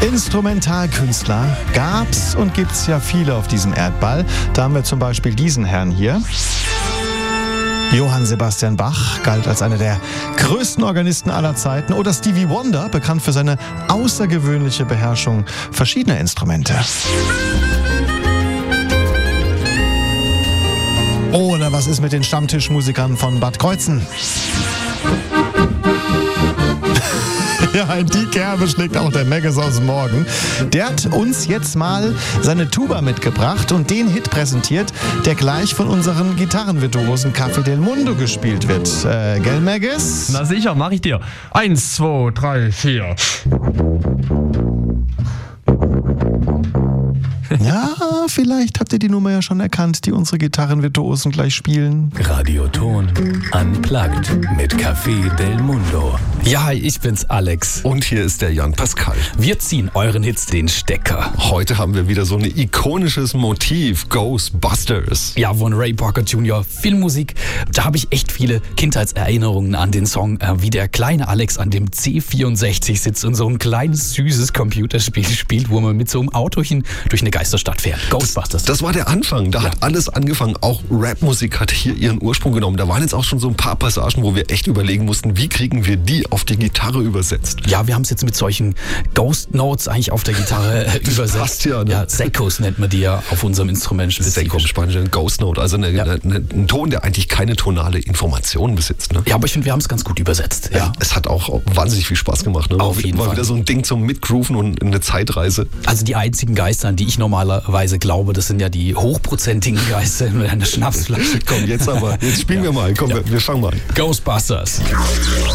Instrumentalkünstler gab's und gibt's ja viele auf diesem Erdball. Da haben wir zum Beispiel diesen Herrn hier. Johann Sebastian Bach galt als einer der größten Organisten aller Zeiten. Oder Stevie Wonder, bekannt für seine außergewöhnliche Beherrschung verschiedener Instrumente. Oder was ist mit den Stammtischmusikern von Bad Kreuzen? Ja, in die Kerbe schlägt auch der Megges aus dem Morgen. Der hat uns jetzt mal seine Tuba mitgebracht und den Hit präsentiert, der gleich von unseren Gitarrenvirtuosen Café del Mundo gespielt wird. Gell, Megges? Na sicher, mach ich dir. 1, 2, 3, 4. Ja, vielleicht habt ihr die Nummer ja schon erkannt, die unsere Gitarrenvirtuosen gleich spielen. Radioton Unplugged mit Café del Mundo. Ja, ich bin's, Alex. Und hier ist der Jan Pascal. Wir ziehen euren Hits den Stecker. Heute haben wir wieder so ein ikonisches Motiv, Ghostbusters. Ja, von Ray Parker Jr. Filmmusik. Da habe ich echt viele Kindheitserinnerungen an den Song, wie der kleine Alex an dem C64 sitzt und so ein kleines, süßes Computerspiel spielt, wo man mit so einem Autochen durch eine Geisterstadt fährt. Ghostbusters. Das war der Anfang. Da hat alles angefangen. Auch Rapmusik hat hier ihren Ursprung genommen. Da waren jetzt auch schon so ein paar Passagen, wo wir echt überlegen mussten, wie kriegen wir die auf die Gitarre übersetzt. Ja, wir haben es jetzt mit solchen Ghost Notes eigentlich auf der Gitarre übersetzt. Passt ja, ne? Ja, Seccos nennt man die ja auf unserem Instrument spezifisch. Secco im Spanischen, Ghost Note, also ein Ton, der eigentlich keine tonale Information besitzt. Ne? Ja, aber ich finde, wir haben es ganz gut übersetzt. Ja. Es hat auch wahnsinnig viel Spaß gemacht. Ne? Auf jeden Fall. War wieder so ein Ding zum Mitgrooven und eine Zeitreise. Also die einzigen Geister, an die ich normalerweise glaube, das sind ja die hochprozentigen Geister in einer Schnapsflasche. Komm, jetzt spielen wir mal. Komm, wir fangen mal an. Ghostbusters.